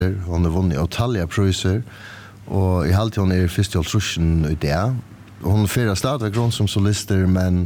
Hon har vunnit otalliga priser och I halvtid hon först I trushen I det. Hon firar stadigvæk rundt som solister, men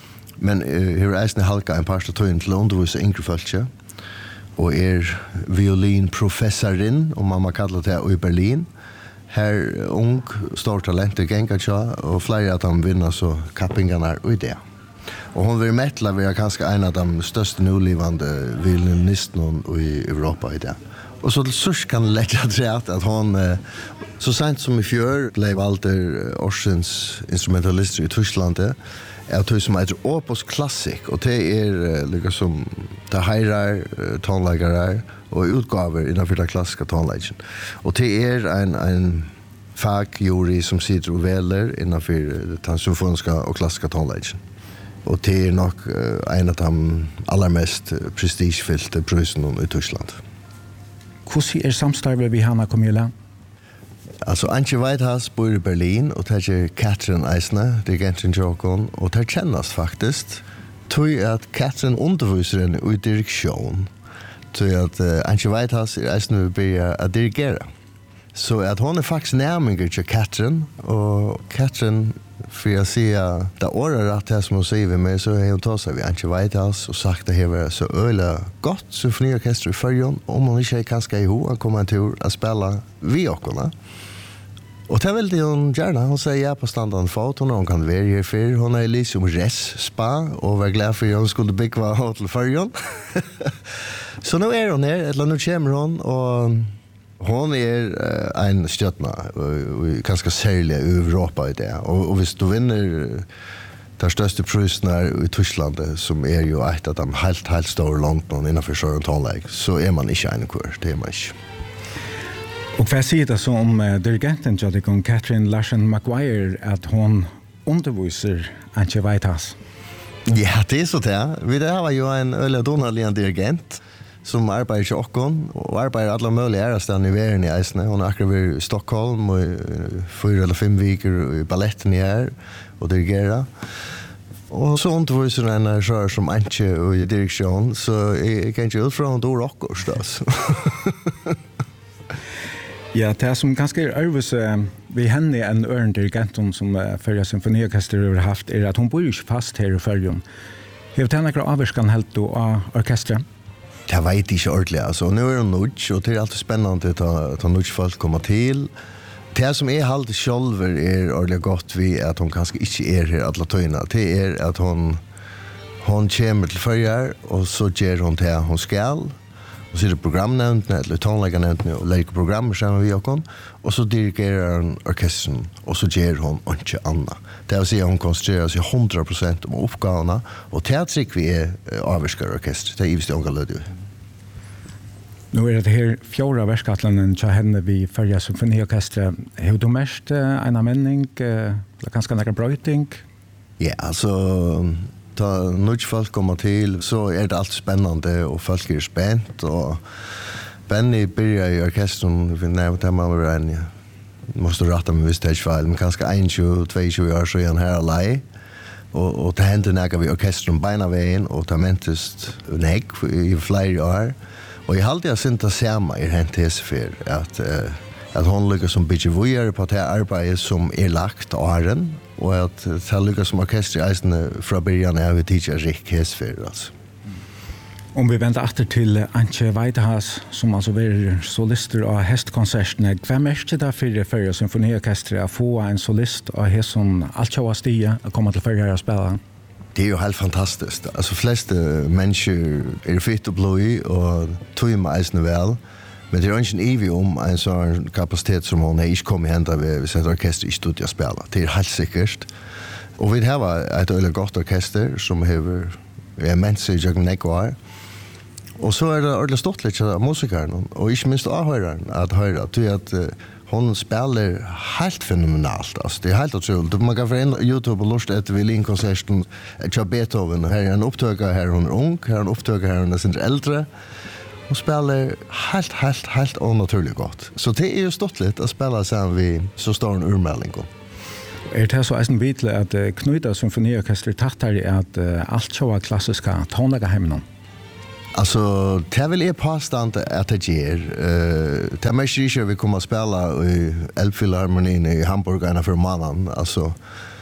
her eisne halka en par statuin til å undervise yngre folke, og violinprofessorin, om man kallar det I Berlin. Her ung, stor talent I Gengacha, og flere at de vinner så kappingarna I det. Og hon vil mettla være kanskje en av de største nulivande violinistene I Europa I det. Og så til sørst kan jeg legge at hon så sent som I fjør ble Walter Orsens instrumentalister I Tyskland det som heter Opus Classic, og det liksom det heirar tonleggere og utgaver innenfor det klassiske tonleggen. Og det en fagjury som sitter og veler innenfor den symfoniske og klassiske tonleggen. Og det nok en av de aller mest prestigefylte prisene I Tyskland. Hvordan samstarvet vi Hanna Camilla? Altså, Antje Whitehouse bor I Berlin, og det Katrin Eisne, dirigenten Jokon, og det kjennes faktisk. Tog at Katrin underviser henne I direksjon. Tog at Antje Whitehouse Eisne vil begynne å dirigere. Så at hon faktisk nærmere til Katrin, og Katrin, for jeg sier, det året rett her som hun sier ved meg, så har hun tatt seg ved Antje Whitehouse og sagt at det var så øyelig godt symfoniorkester I Førjon, om hun ikke kanskje I ho, han kommer en tur å spille vi åkene. Og det ville hun gjerne, hun sier ja på standarden fot, hun kan være her før, hun liksom res-spa, og var glad for at hun skulle bygge til Førjon. Så nå hun her, eller nå kommer hun, og hon en stjärna ganska särskilt I Europa I det. Och hvis du vinner de största priserna I Tyskland som ju ett av de helt stora London innanför Sören tonlägg så man inte en kvar, det man inte. Och vad säger det så om dirigenten Jodikon Catherine Larsen Maguire att hon undervisar Antje Whitehouse? Ja, det så det. Vi där var ju en öle donalian dirigent som arbetar I Åkon och arbetar alla möjliga ärastan I världen I Eisne. Hon har akkurat I Stockholm och 4 eller 5 veckor I balletten I här och dirigera. Och så undervisar hon en kör som Antje och I direktion, så jag kan inte utfrån då rockors alltså. Ja, det som ganska övers vi henne en örn dirigenten som Förja symfoniorkester har haft att hon bor ju fast här I Förjon. Hur tänker du avskan helt då av orkestret? Det vet inte ordentligt. Alltså, nu hon nudge, och det alltid spännande att nudge folk komma till. Det som halt själver ordentligt gott vid att hon kanske inte här alla tøyna. Det att hon kommer till förjar och så ger hon det hon skall. Och så är det programnämnden eller tonläggarnämnden och lägger programmer sammen vi och så dirigerar hon orkestern och så ger hon inte annat. Det vill säga hon koncentrerar sig 100% om uppgifterna och teatrik vi avskar orkester. Det är just det hon löd. Nu det här fjärde verkskattlen till henne vi Förja symfoniorkester. Hur du mest en användning eller ganska några brötning? Ja, alltså ta nudge folk kommer till så det allt spännande och folk spänt och Benny börjar I orkestern för när det man var en måste rätta med stagefile men kanske 1-2 år så här alla och det hände när vi orkestern bena vägen och ta mentest näck I flera år och I halde jag synta samma I hentes för att hon lyckas som bitch voyeur på det arbete som lagt åren och att det lyckas som orkester eisne från början vi teacher Rick Hesfer alltså. Om vi vänder åter till Antje Whitehouse som alltså är solister av hästkonserterna. Vem är det för Förja symfoniorkester att få en solist av hästen alltjåa stia att komma till Förja och spela? Det ju helt fantastiskt. Alltså flesta människor fit och blöj och tog med eisne väl. Men det ingen evig en sån kapacitet som hon inte kommer hända vid ett orkester I studier spela. Det helt säkert. Och vi har ett öle gott orkester som har mänt sig jag nekvar. Och så det ordentligt stort lite musikern och inte minst avhöraren att höra att hon spelar helt fenomenalt. Alltså det helt otroligt. Man kan få in YouTube och lust efter violinkonserten till Beethoven. Här en upptagare här hon ung, här en upptagare här hon är äldre. Hon spelar helt onaturligt gott. Så det ju stort lite att spela sen vi så stor en urmelding. Det så en vitle att Knuta symfoniorkester tattar att allt så klassiska tonlägga hemmen? Alltså, det vill är påstånd att det ger. Det mest inte vi kommer att spela i Elbphilharmonin i Hamburg ena för månaden. Alltså,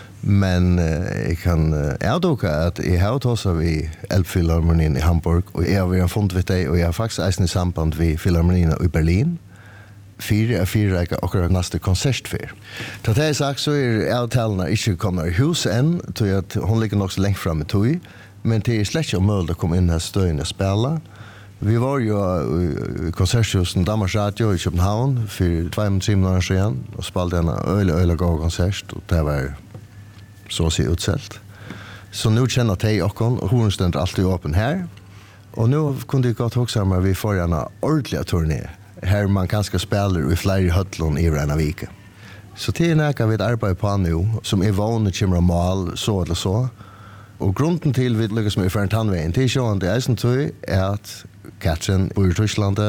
men jag kan avdoka att jag har tagit vi Elbphilharmonin i Hamburg och jag har funnit vid det och jag har faktiskt eisen i samband vid Philharmonin i Berlin. Fyra akkurat nästa konsertfyr. Till det sagt så är avtalarna inte kommit i hus än, tror jag att hon ligger nog så längt fram i tog. Men det är slett inte möjligt att komma in här stöden och spela. Vi var ju i konserthusen Danmarks Radio i København för 2-3 månader sedan och spelade en öle god konsert och det var så att säga utsällt. Så nu känner jag och hon ständer alltid öppen här. Och nu kunde jag gott också med vi får en ordentlig turné. Här man kanske spelar i flera höllon i en vecka. Så det är något vi arbetar på nu som är vanligt kommer mål så eller så. Och grunden till vi lyckas med för en tandvägen till sjön det är som tror är att Katrin bor i Tyskland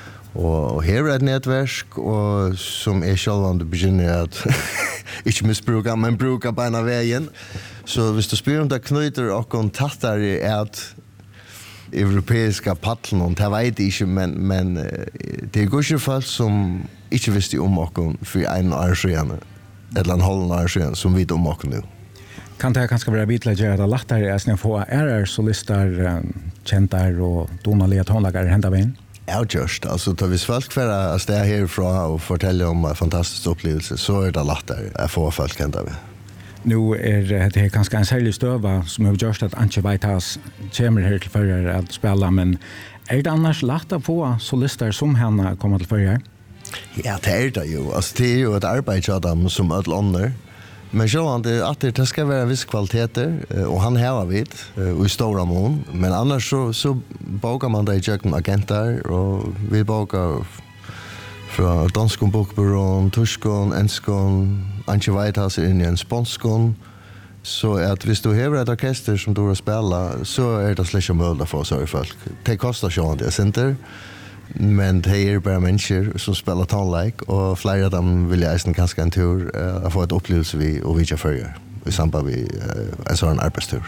och här är ett nätverk och som är självande begynner att inte missbruka men bruka på ena vägen. Så hvis du spyr om det knyter och kontakter är att europeiska paddeln och det vet inte men det går ju folk som inte visste om och för en arrangörande eller en halv arrangörande som vet om och nu. Kan det kanske vara bitla göra det lättare att få solister käntar och donaliga tonläggare hända in? Ja, just. Alltså tar vi folk för att stå härifrån och fortälla om en fantastisk upplevelse så är det lättare att få folk hända in. Nu är det ganska en särskild stöva som har gjort att Antje Whitehouse kommer här till förra att spela, men är det annars lätt att få solister som henne kommer till förra? Ja, det är det ju. Alltså det är ju ett arbete av dem som alla andra. Men så att det ska vara viss kvaliteter och han har vid i stora mån, men annars så bokar man det i köken agenter och vi bokar från danskon bokbyrån, tyskon, enskon, Antje Whitehouse in i en sponskon. Så att hvis du har ett orkester som du har spela så är det släcka möjligt att få så folk. Det kostar så det center. Men det är bara människor som spelar tonlike och flera av dem vill jag ganska en tur att få ett upplevelse vi och vidja följer i samband med en sån arbetstur.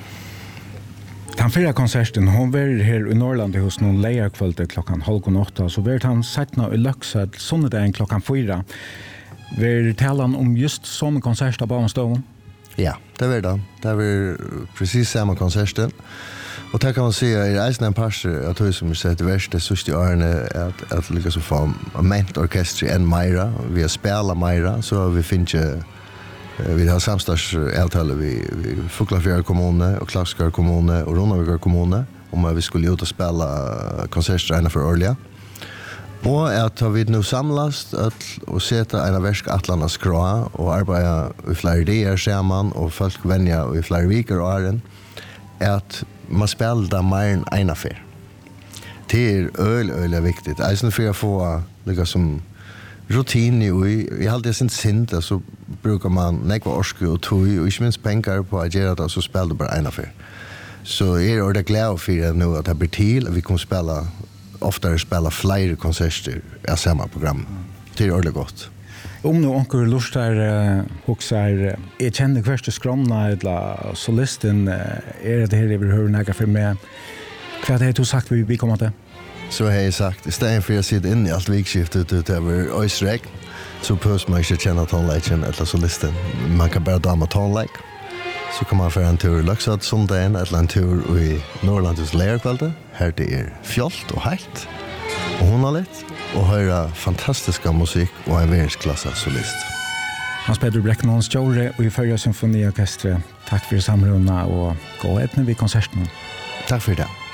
Den förra konserten, hon var här i Norrland hos någon lejarkvällte klockan 7:30 så var han sättna i Löksad söndagen klockan 4. Var talan om just sån konsert av Barnstån? Ja, det var det. Det var precis samma konserten. Och där kan man se i reisen en parser att hur som vi sett det värsta sista åren att lyckas få ment orkester en Meira. Vi har spelat Meira så vi finner vi har samstadsavtal vi Fuglafjärd kommune och Klagsgård kommune och Runavíkar kommune om att vi skulle ut och spela konserter ena för årliga. Och att vi nu samlas och sätta en versk atlarna skra och arbeta i flera dagar samman och folk vänja i flera veckor och åren att man spelar mer än en affär. Det är öle viktigt. Alltså för att få liksom rutin i allt det sin synd så brukar man nekva orske och tog och inte minst pengar på att göra det så spelar det bara en affär. Så är det glad för nu att det blir till att vi kommer spela oftare spela flera konserter i samma program. Det är ordentligt gott. Om nu onkel lustar huxar jag känner först skromna eller solisten är det här över näga för mig. Vad har du sagt vi kommer till? Så har jag sagt istället för att sitta in i allt vikskiftet utöver ösregn så behövs man inte känna tonlägen eller solisten. Man kan bara dama tonläg. Så kan man få en tur i Löksad söndagen eller en tur i Norrlandets lärarkvälde. Här det är fjollt och heilt och honarligt och höra fantastiska musik och en världsklass solist. Hans Petter Bräckman, Stjore och i förra symfoniorkestret. Tack för samruna och gå ett vid konserten. Tack för det.